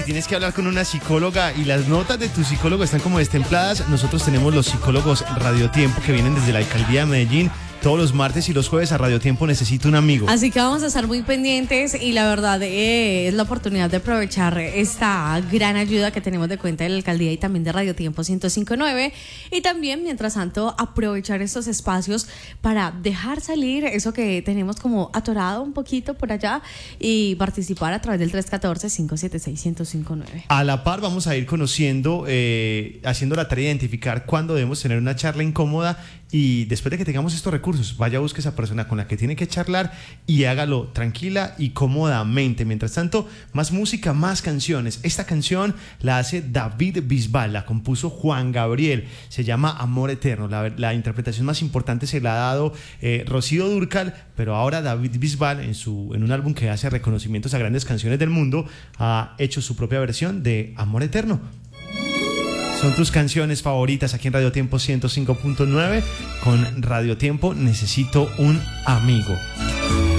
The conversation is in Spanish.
si tienes que hablar con una psicóloga y las notas de tu psicólogo están como destempladas, nosotros tenemos los psicólogos Radio Tiempo que vienen desde la Alcaldía de Medellín. Todos los martes y los jueves a Radio Tiempo Necesito un Amigo. Así que vamos a estar muy pendientes y la verdad es la oportunidad de aprovechar esta gran ayuda que tenemos de cuenta de la Alcaldía y también de Radio Tiempo 105.9 y también, mientras tanto, aprovechar estos espacios para dejar salir eso que tenemos como atorado un poquito por allá y participar a través del 314-576-1059. A la par vamos a ir conociendo, haciendo la tarea de identificar cuándo debemos tener una charla incómoda y después de que tengamos estos recursos, vaya a buscar esa persona con la que tiene que charlar y hágalo tranquila y cómodamente. Mientras tanto, más música, más canciones. Esta canción la hace David Bisbal, la compuso Juan Gabriel, se llama Amor Eterno. La interpretación más importante se la ha dado Rocío Dúrcal, pero ahora David Bisbal en un álbum que hace reconocimientos a grandes canciones del mundo ha hecho su propia versión de Amor Eterno. Son tus canciones favoritas aquí en Radio Tiempo 105.9. Con Radio Tiempo Necesito un Amigo.